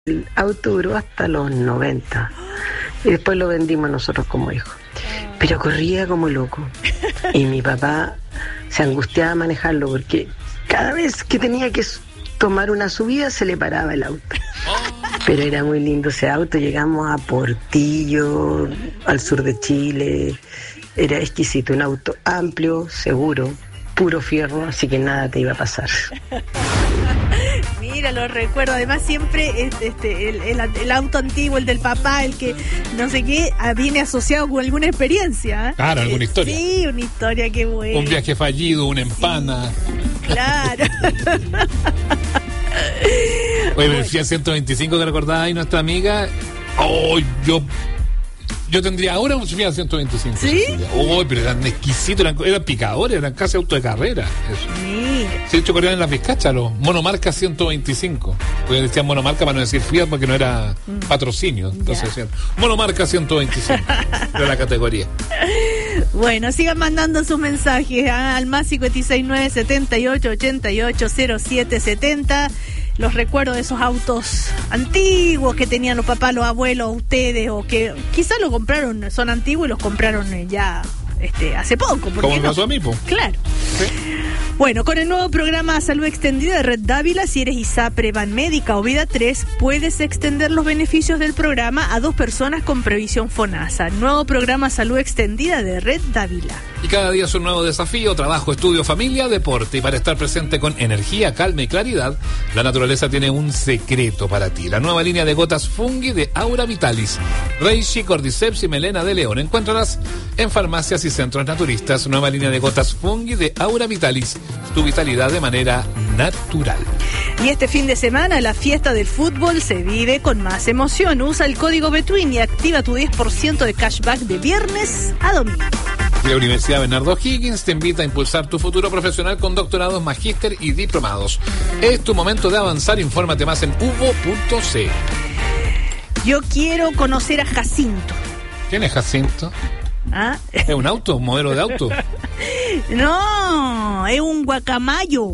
El auto duró hasta los 90 y después lo vendimos nosotros como hijos. Pero corría como loco y mi papá se angustiaba a manejarlo porque cada vez que tenía que tomar una subida se le paraba el auto. Pero era muy lindo ese auto, llegamos a Portillo, al sur de Chile, era exquisito, un auto amplio, seguro, puro fierro, así que nada te iba a pasar. Mira, lo recuerdo. Además, siempre el auto antiguo, el del papá, el que no sé qué, viene asociado con alguna experiencia. Claro, alguna historia. Sí, una historia, qué buena. Un viaje fallido, una empana. Sí, claro. Oye, el Fiat 125 que recordaba ahí nuestra amiga. Oh, yo tendría ahora un Fiat 125. ¿Sí? Oh, pero eran exquisitos, eran picadores, eran casi auto de carrera. Eso. Sí, de hecho corrían en las Vizcachas, los monomarca 125. Porque decían monomarca para no decir Fiat porque no era patrocinio. Entonces decían monomarca 125. Era la categoría. Bueno, sigan mandando sus mensajes al más 569 78 88 07 70. Los recuerdos de esos autos antiguos que tenían los papás, los abuelos, ustedes, o que quizás lo compraron, son antiguos y los compraron ya hace poco. Como me pasó a mí, po. Claro. Sí. Bueno, con el nuevo programa Salud Extendida de Red Dávila, si eres ISAPRE, Banmédica o Vida 3, puedes extender los beneficios del programa a 2 personas con previsión FONASA. Nuevo programa Salud Extendida de Red Dávila. Y cada día es un nuevo desafío, trabajo, estudio, familia, deporte. Y para estar presente con energía, calma y claridad, la naturaleza tiene un secreto para ti. La nueva línea de gotas Fungi de Aura Vitalis. Reishi, Cordyceps y Melena de León. Encuéntralas en farmacias y centros naturistas. Nueva línea de gotas Fungi de Aura Vitalis. Tu vitalidad de manera natural. Y este fin de semana la fiesta del fútbol se vive con más emoción. Usa el código BETWIN y activa tu 10% de cashback de viernes a domingo. La Universidad Bernardo Higgins te invita a impulsar tu futuro profesional con doctorados, magíster y diplomados. Es tu momento de avanzar. Infórmate más en uvo.c. Yo quiero conocer a Jacinto. ¿Quién es Jacinto? ¿Ah? ¿Es un auto? ¿Un modelo de auto? No, es un guacamayo.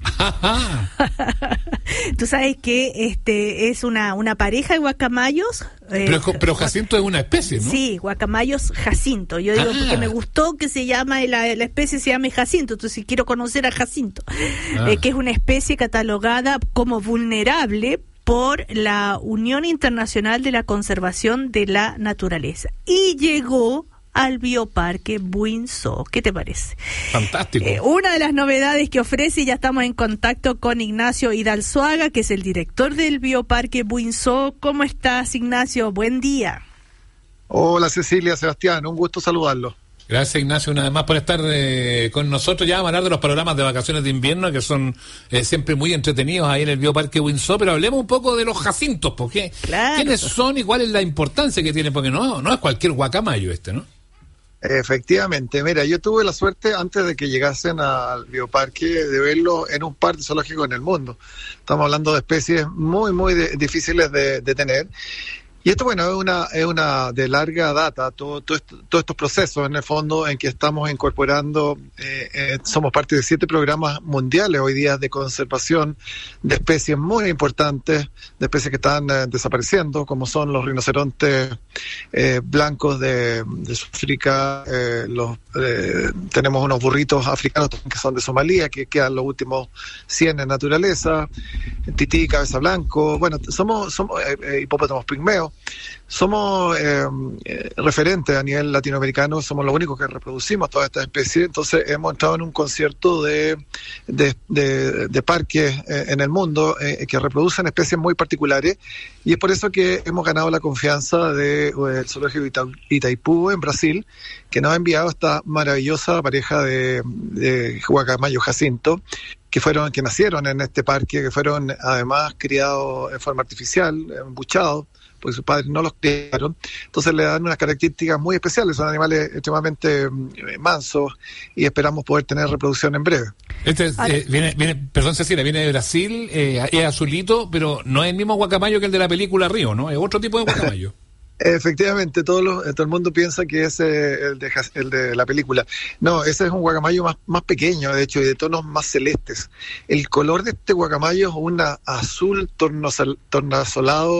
Tú sabes que es una pareja de guacamayos. Pero Jacinto es una especie, ¿no? Sí, guacamayos Jacinto. Yo digo porque me gustó que se llama la especie se llame Jacinto, entonces quiero conocer a Jacinto, que es una especie catalogada como vulnerable por la Unión Internacional de la Conservación de la Naturaleza. Y llegó al Bioparque Buinzó. ¿Qué te parece? Fantástico. Una de las novedades que ofrece, ya estamos en contacto con Ignacio Hidalzuaga, que es el director del Bioparque Buinzó. ¿Cómo estás, Ignacio? Buen día. Hola, Cecilia, Sebastián, un gusto saludarlo. Gracias, Ignacio, una vez más por estar con nosotros. Ya vamos a hablar de los programas de vacaciones de invierno que son siempre muy entretenidos ahí en el Bioparque Buinzó, pero hablemos un poco de los jacintos, porque claro. ¿Quiénes son y cuál es la importancia que tienen? Porque no es cualquier guacamayo ¿no? Efectivamente, mira, yo tuve la suerte antes de que llegasen al bioparque de verlo en un parque zoológico en el mundo. Estamos hablando de especies muy, muy difíciles de tener. Y esto, bueno, es una de larga data, todos estos procesos, en el fondo, en que estamos incorporando, somos parte de 7 programas mundiales hoy día de conservación de especies muy importantes, de especies que están desapareciendo, como son los rinocerontes blancos de Sudáfrica, tenemos unos burritos africanos que son de Somalia, que quedan los últimos 100 en naturaleza, tití, cabeza blanco, bueno, somos hipopótamos pigmeos. Somos referentes a nivel latinoamericano, somos los únicos que reproducimos todas estas especies, entonces hemos entrado en un concierto de parques en el mundo que reproducen especies muy particulares, y es por eso que hemos ganado la confianza del Zoológico Itaipú en Brasil, que nos ha enviado esta maravillosa pareja de guacamayo Jacinto, que nacieron en este parque, que fueron además criados en forma artificial, embuchados, porque sus padres no los criaron, entonces le dan unas características muy especiales, son animales extremadamente mansos y esperamos poder tener reproducción en breve. Perdón Cecilia, viene de Brasil, es azulito, pero no es el mismo guacamayo que el de la película Río, ¿no? Es otro tipo de guacamayo. Efectivamente, todo el mundo piensa que es el de la película. No, ese es un guacamayo más pequeño, de hecho, y de tonos más celestes. El color de este guacamayo es un azul tornasolado